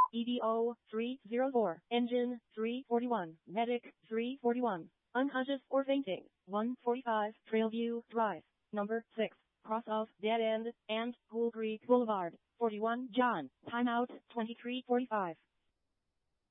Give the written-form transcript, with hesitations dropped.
EDO 304, engine 341, medic 341, unconscious or fainting, 145 Trailview Drive, number 6, cross of Dead End and Pool Creek Boulevard, 41 John, timeout 23:45.